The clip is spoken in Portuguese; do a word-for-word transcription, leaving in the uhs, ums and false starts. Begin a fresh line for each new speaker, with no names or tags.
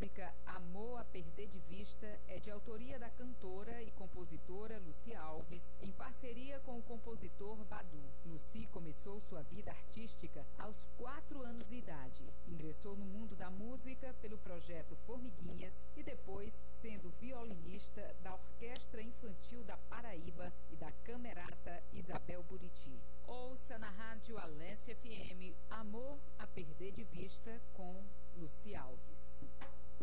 música Amor a Perder de Vista é de autoria da cantora e compositora Lucy Alves, em parceria com o compositor Badu. Lucy começou sua vida artística aos quatro anos de idade. Ingressou no mundo da música pelo projeto Formiguinhas e depois sendo violinista da Orquestra Infantil da Paraíba e da Camerata Isabel Buriti. Ouça na Rádio Alência F M Amor a Perder de Vista com Lucy Alves.